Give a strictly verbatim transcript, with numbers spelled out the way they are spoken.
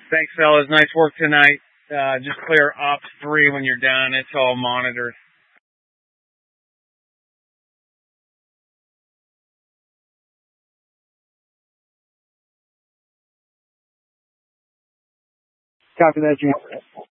Thanks, fellas. Nice work tonight. Uh, just clear ops three when you're done. It's all monitored. Copy that, Jim.